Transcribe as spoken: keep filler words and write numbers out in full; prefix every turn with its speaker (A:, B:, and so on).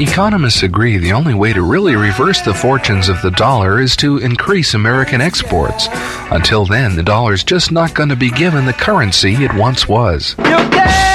A: Economists agree the only way to really reverse the fortunes of the dollar is to increase American exports. Until then, the dollar's just not going to be given the currency it once was.